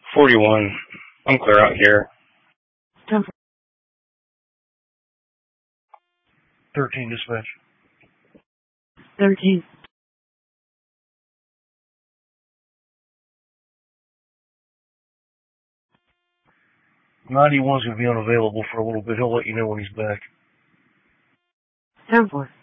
41. I'm clear out here. 13 dispatch. 13. 91's going to be unavailable for a little bit. He'll let you know when he's back. 10-4.